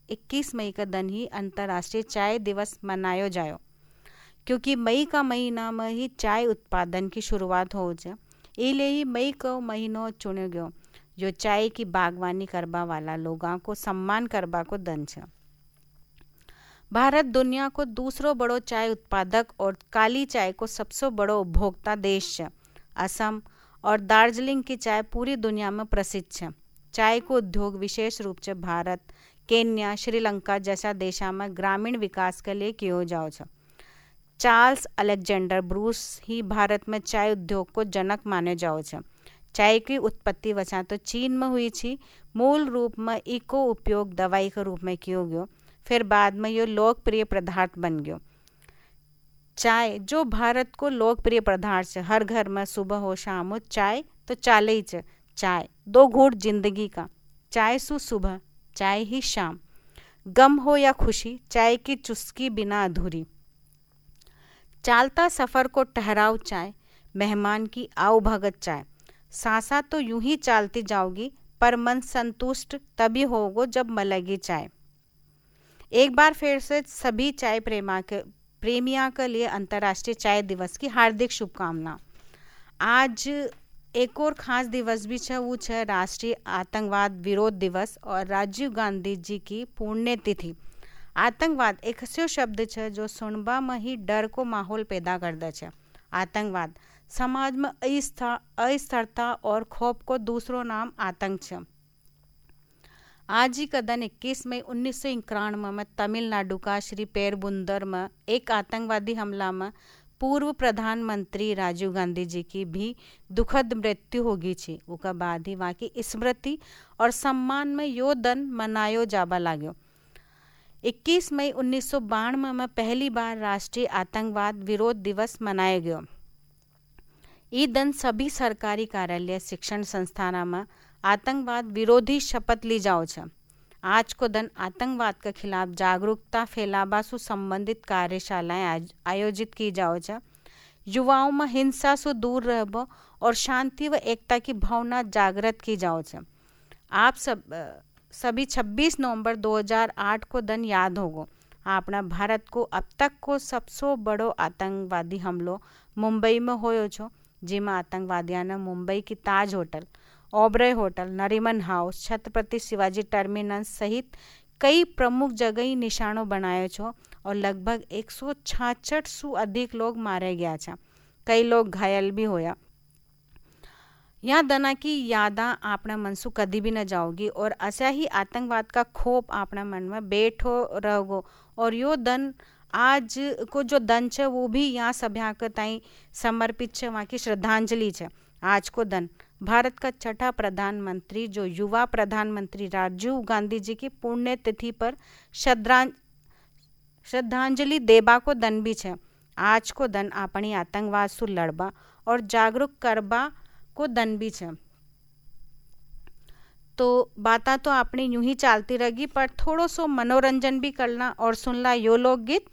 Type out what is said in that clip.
21 मई का दिन ही अंतर्राष्ट्रीय चाय दिवस मनायो जायो, क्योंकि मई का महीना में ही चाय उत्पादन की शुरुआत हो जाए। इसलिए ही मई को महीनों चुनो गयो जो चाय की बागवानी करबा वाला लोगों को सम्मान करबा को दिन है। भारत दुनिया को दूसरो बड़ो चाय उत्पादक और काली चाय को सबसे बड़ो उपभोक्ता देश है। असम और दार्जिलिंग की चाय पूरी दुनिया में प्रसिद्ध है। चाय को उद्योग विशेष रूप से भारत, केन्या, श्रीलंका जैसा देशों में ग्रामीण विकास के लिए किया जाओ है। चार्ल्स अलेक्जेंडर ब्रूस ही भारत में चाय उद्योग को जनक माने जाओ है। चाय की उत्पत्ति वचा तो चीन में हुई थी। मूल रूप में इको उपयोग दवाई के रूप में किया गयो, फिर बाद में ये लोकप्रिय पदार्थ बन गयो। चाय जो भारत को लोकप्रिय पदार्थ है, हर घर में सुबह हो शाम हो चाय तो चाले ही चाय, 2 घूंट जिंदगी का, चाय सु सुबह चाय ही शाम, गम हो या खुशी चाय की चुस्की बिना अधूरी, चालता सफर को ठहराव चाय, मेहमान की आओ भगत चाय, सांसा तो यूं ही चालती जाओगी पर मन संतुष्ट तभी होगो जब मलेगी चाय। एक बार फिर से सभी चाय प्रेमियों के लिए अंतर्राष्ट्रीय चाय दिवस की हार्दिक शुभकामना। आज एक और खास दिवस भी है, वो है राष्ट्रीय आतंकवाद विरोध दिवस और राजीव गांधी जी की पुण्यतिथि। आतंकवाद एक ऐसो शब्द है जो सुनबा में ही डर को माहौल पैदा कर दे है। आतंकवाद समाज में अस्थिरता और खौफ को दूसरो नाम आतंक है। आज ही का दिन 21 मई 1991 में तमिलनाडु का श्री पेरुंबदूर में एक आतंकवादी हमला में पूर्व प्रधानमंत्री राजीव गांधी जी की भी दुखद मृत्यु होगी थी। उसके बाद ही वहाँ की स्मृति और सम्मान में यो दिन मनायो जाबा लाग्यो। 21 मई 1992 में पहली बार राष्ट्रीय आतंकवाद विरोध दिवस मनाया गया। ये दिन सभी सरकारी कार्यालय, शिक्षण संस्थानों में आतंकवाद विरोधी शपथ ली जाओ छे। आज को दिन आतंकवाद के खिलाफ जागरूकता फैलावा से संबंधित कार्यशालाएं आयोजित की जाओ छे। युवाओं में हिंसा से दूर रहबो और शांति व एकता की भावना जागृत की जाओ छे। आप सभी 26 नवंबर 2008 को दिन याद होगो। अपना भारत को अब तक को सबसे बड़ो आतंकवादी हमलो मुंबई में होयो छो, जिसमें आतंकवादियों ने मुंबई की ताज hotel, Oberoi hotel, Nariman house, Chhatrapati Shivaji terminus सहित कई प्रमुख जगह ही निशानों बनायो छो और लगभग 166 से अधिक लोग मारे गया छा। कई लोग घायल भी होया। यह दना की यादा अपना मन से कभी भी न जाओगी और ऐसा ही आतंकवाद का खौफ अपना मन में बैठो रहोगो। और यो दन आज को जो दिन है वो भी यहाँ सभ्या के ताई समर्पित है, वहाँ की श्रद्धांजलि है। आज को दिन भारत का छठा प्रधानमंत्री जो युवा प्रधानमंत्री राजीव गांधी जी की पुण्यतिथि पर श्रद्धांजलि देबा को दिन भी है। आज को दिन अपनी आतंकवाद से लड़बा और जागरूक करबा को दिन भी है। तो बातें तो अपनी यूं ही चलती रहेगी, पर थोड़ो सो मनोरंजन भी करना और सुनला यो लोकगीत।